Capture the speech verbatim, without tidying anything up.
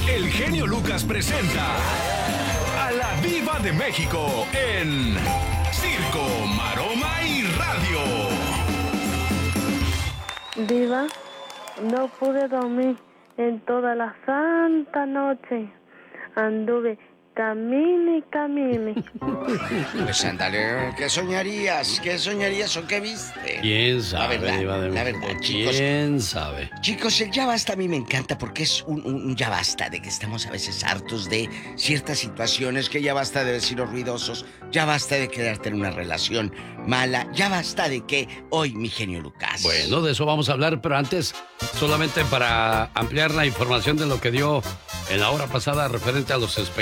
el genio Lucas presenta a la Diva de México en Circo, Maroma y Radio. Diva, no pude dormir en toda la santa noche. Anduve camine y camine. Pues ándale, ¿qué soñarías? ¿Qué soñarías o qué viste? ¿Quién sabe? La verdad, Diva de la México? verdad, chicos. ¿Quién sabe? Chicos, el ya basta a mí me encanta porque es un, un ya basta de que estamos a veces hartos de ciertas situaciones, que ya basta de vecinos ruidosos, ya basta de quedarte en una relación mala, ya basta de que hoy, mi genio Lucas. Bueno, de eso vamos a hablar, pero antes, solamente para ampliar la información de lo que dio en la hora pasada referente a los espectáculos.